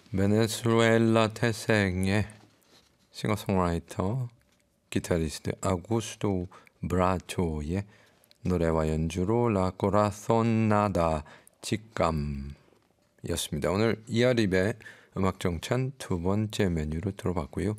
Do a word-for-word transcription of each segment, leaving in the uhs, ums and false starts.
베네수엘라 태생의 싱어송라이터 기타리스트 아구스토 브라초의 노래와 연주로 라 코라손나다 직감이었습니다. 오늘 이하립의 음악 정찬 두 번째 메뉴로 들어봤고요.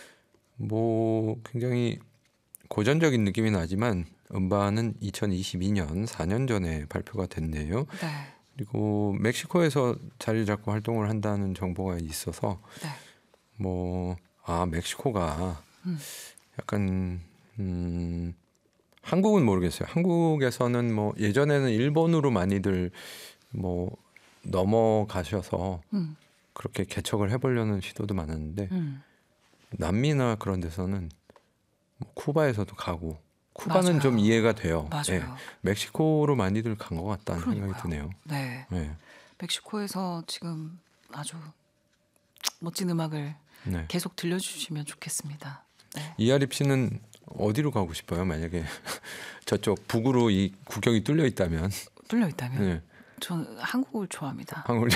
뭐 굉장히 고전적인 느낌이 나지만 음반은 이천이십이 년 사 년 전에 발표가 됐네요. 네. 그리고 멕시코에서 자리 잡고 활동을 한다는 정보가 있어서 네. 뭐 아 멕시코가 음. 약간 음, 한국은 모르겠어요. 한국에서는 뭐 예전에는 일본으로 많이들 뭐 넘어가셔서 음. 그렇게 개척을 해보려는 시도도 많았는데 음. 남미나 그런 데서는 뭐 쿠바에서도 가고 쿠바는 맞아요. 좀 이해가 돼요. 맞아요. 예, 멕시코로 많이들 간 것 같다는 그러니까요. 생각이 드네요. 네. 네. 멕시코에서 지금 아주 멋진 음악을 네. 계속 들려주시면 좋겠습니다. 네. 이하립 씨는 어디로 가고 싶어요? 만약에 저쪽 북으로 이 국경이 뚫려 있다면. 뚫려 있다면 네. 저는 한국을 좋아합니다. 한국을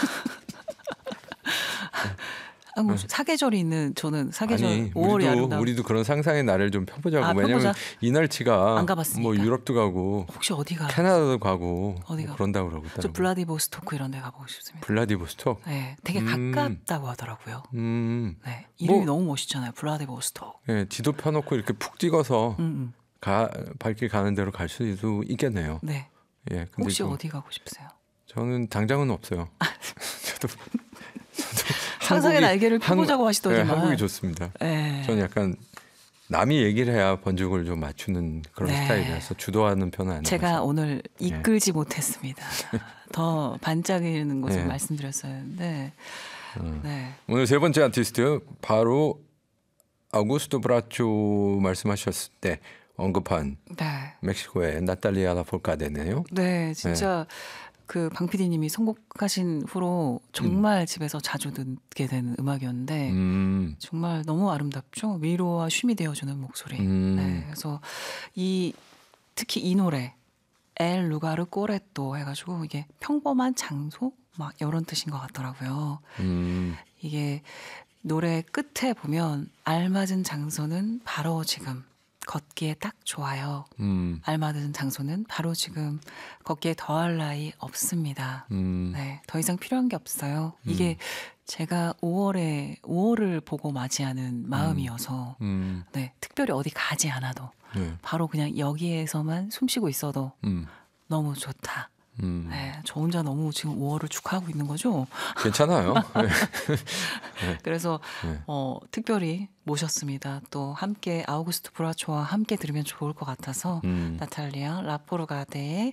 한국 사계절이 있는 저는 사계절 아니, 오월이 우리도, 아름다운. 우리도 그런 상상의 날을 좀 펴보자고. 아, 왜냐면 펴보자. 이날치가 안 가봤으니까. 뭐 유럽도 가고 혹시 어디가? 캐나다도 가고 어디가? 뭐 그런다고 그러거든요. 저 블라디보스토크 이런 데 가보고 싶습니다. 블라디보스톡. 네, 되게 음. 가깝다고 하더라고요. 음, 네, 이름이 뭐- 너무 멋있잖아요. 블라디보스토크. 예, 지도 펴놓고 이렇게 푹 찍어서 음, 음. 가, 발길 가는 대로 갈 수도 있겠네요. 네. 예, 근데 혹시 좀 어디 가고 싶으세요? 저는 당장은 없어요. 저도 상상의 한국이- 날개를 펴보자고 한- 하시더니만. 예, 한국이 좋습니다. 네. 저는 약간 남이 얘기를 해야 번죽을 좀 맞추는 그런 네. 스타일이라서 주도하는 편은 아니라서. 제가 오늘 이끌지 못했습니다. 더 반짝이는 것을 네. 말씀드렸었는데. 음. 네. 오늘 세 번째 아티스트 바로 아구스토 브라초 말씀하셨을 때 언급한 네. 멕시코의 나탈리아 라폴카데네요. 네, 진짜 그 방 피디님이 선곡하신 후로 정말 집에서 자주 듣게 되는 음악이었는데 음, 정말 너무 아름답죠. 위로와 쉼이 되어주는 목소리. 음. 네, 그래서 이 특히 이 노래 엘 루가르 꼬레또 해가지고 이게 평범한 장소 막 이런 뜻인 것 같더라고요. 음, 이게 노래 끝에 보면 알맞은 장소는 바로 지금 걷기에 딱 좋아요. 음, 알맞은 장소는 바로 지금 걷기에 더할 나위 없습니다. 음, 네, 더 이상 필요한 게 없어요. 이게 제가 오월에 오월을 보고 맞이하는 마음이어서 음, 네, 특별히 어디 가지 않아도 네, 바로 그냥 여기에서만 숨쉬고 있어도 음, 너무 좋다. 음. 네, 저 혼자 너무 지금 오월을 축하하고 있는 거죠. 괜찮아요. 네. 그래서 네. 어, 특별히 모셨습니다. 또 함께 아우구스토 브라초와 함께 들으면 좋을 것 같아서 음, 나탈리아 라포르가데의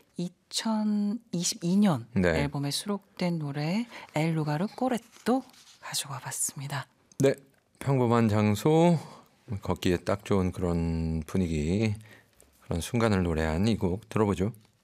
이천이십이 년 네. 앨범에 수록된 노래 엘 루가르 꼬레또 가져와 봤습니다. 네, 평범한 장소, 걷기에 딱 좋은 그런 분위기, 그런 순간을 노래한 이 곡 들어보죠.